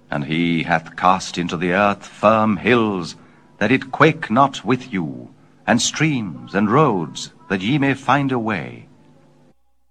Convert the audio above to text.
And he hath cast into the earth firm hills, that it quake not with you, and streams and roads, that ye may find a way.